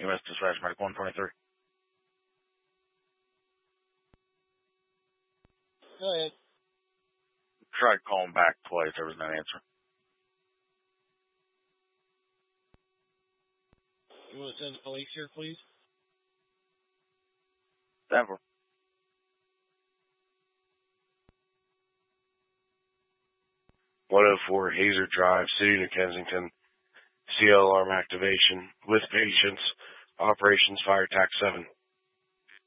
EMS Dispatch Medic 123. Go ahead. Tried calling back twice. There was no answer. You want to send the police here, please? Denver. .104 Hazer Drive, City, New Kensington. CL alarm activation with patients. Operations Fire TAC 7.